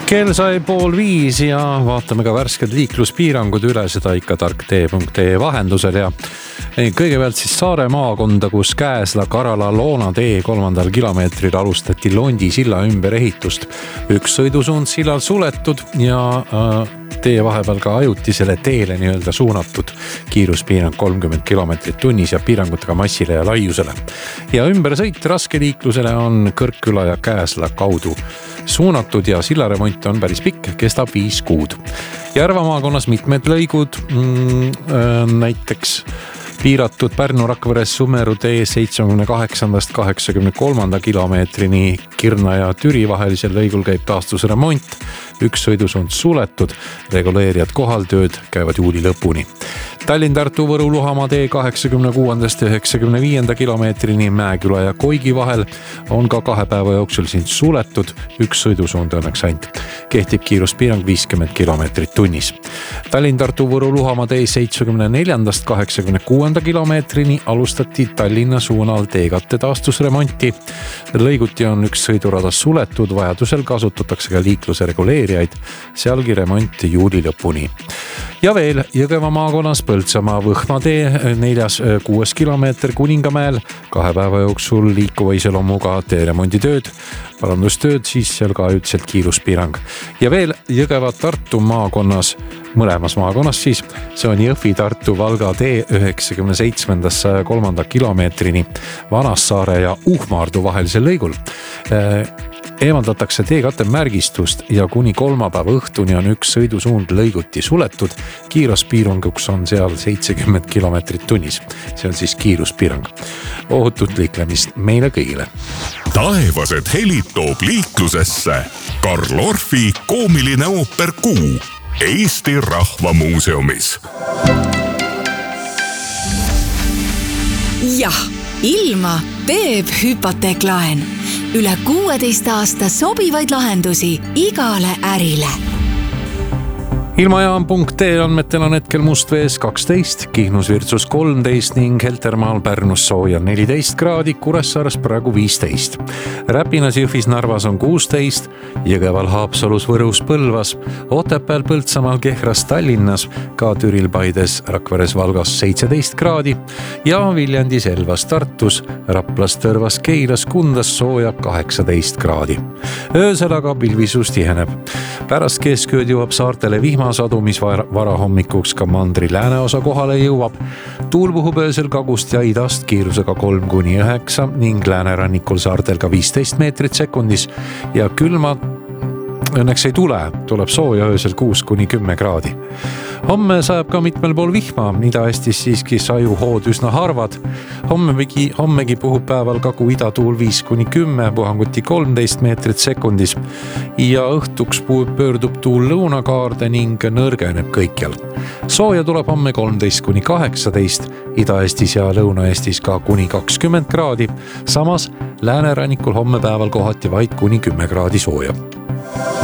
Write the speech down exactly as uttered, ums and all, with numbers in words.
Kell sai pool viis ja vaatame ka värsked liikluspiirangud üle, seda ikka tark tee punkt ee vahendusel ja kõigepealt siis Saare maakonda, kus Käesla Karala Loona tee kolmandal kilomeetril alustati Londi silla ümberehitust. Üks sõidusuund sillal suletud ja äh, tee vahepeal ka ajutisele teele nii-öelda suunatud. Kiiruspiirang kolmkümmend kilomeetrit tunnis ja piirangutega massile ja laiusele. Ja ümbersõit raskeliiklusele on Kõrkküla ja Käesla kaudu suunatud ja sillaremont on päris pikk, kestab viis kuud. Järva maakonnas mitmed lõigud, mm, näiteks piiratud Pärnu Rakveres Sumeru tee seitsmekümne kaheksandast kaheksakümne kolmanda kilomeetrini Kirna ja Türi vahelisel lõigul käib taastusremont. Üks sõidusuund suletud, reguleerijad kohaltööd käivad juuli lõpuni. Tallinn-Tartu Võru Luhamaa tee kaheksakümne kuuendast üheksakümne viienda kilomeetrini Mäeküla ja Koigi vahel on ka kahe päeva jooksul siin suletud. Üks sõidusuund õnneks ainult. Kehtib kiiruspiirang viiskümmend kilomeetrit tunnis. Tallinn-Tartu Võru Luhamaa tee seitsmekümne neljandast kaheksakümne kuuenda kilomeetrini alustati Tallinna suunal teekatte taastusremonti. Lõiguti on üks sõidurada suletud, vajadusel kasutatakse ka liikluse reguleerijaid, sealgi remont juuli lõpuni. Ja veel Jõgeva maakonnas Põltsamaa Võhma tee neljas kuues kilomeeter Kuningamäel, kahe päeva jooksul liikuva iseloomuga teeremonditööd, parandustööd, siis seal ka ajutiselt kiiruspiirang. Ja veel Jõgeva Tartu maakonnas, mõlemas maakonnas siis, see on Jõhvi Tartu Valga tee üheksakümne seitsmendast saja kolmanda kilomeetrini Vanassaare ja Uhmaardu vahelisel lõigul. Eemaldatakse teekatte märgistust ja kuni kolmapäeva õhtuni on üks sõidusuund lõiguti suletud. Kiiruspiiranguks on seal seitsekümmend kilomeetrit tunnis. See on siis kiiruspiirang. Ohutut liiklemist meile kõigile. Taevased helid toob liiklusesse Karl Orfi koomiline ooper Kuu Eesti Rahvamuuseumis. Jah, ilma teeb hüpoteeklaen. Üle kuueteist aasta sobivaid lahendusi igale ärile. Ilmajaam punkt ee andmetel on hetkel Mustvees kaksteist, Kihnus Virtsus kolmteist ning Heltermaal Pärnus sooja neliteist kraadi, Kuressaares praegu viisteist. Räpinas Jõhvis Narvas on kuusteist, Jõgeval Haapsalus Võrus Põlvas, Otepääl Põltsamaal Kehras Tallinnas, ka Türil Paides Rakveres Valgas seitseteist kraadi ja Viljandis Elvas Tartus, Raplas Tõrvas Keilas Kundas sooja kaheksateist kraadi. Öösel aga pilvisus tiheneb. Pärast keskööd jõuab saartele vihmasadu, mis vara hommikuks ka mandri lääneosa kohale jõuab. Tuul puhub öösel kagust ja idast kiirusega kolm kuni üheksa ning läänerannikul saartel ka viisteist meetrit sekundis ja külma õnneks ei tule, tuleb sooja öösel kuus kuni kümme kraadi. Homme sajab ka mitmel pool vihma, Ida-Eestis siiski sajuhood üsna harvad. Hommegi, hommegi puhub päeval kagu idatuul viis kuni kümme, puhanguti kolmteist meetrit sekundis ja õhtuks pöördub tuul lõunakaarde ning nõrgeneb kõikjal. Sooja tuleb homme kolmteist kuni kaheksateist, Ida-Eestis ja Lõuna-Eestis ka kuni kakskümmend kraadi, samas läänerannikul homme päeval kohati vaid kuni kümme kraadi sooja.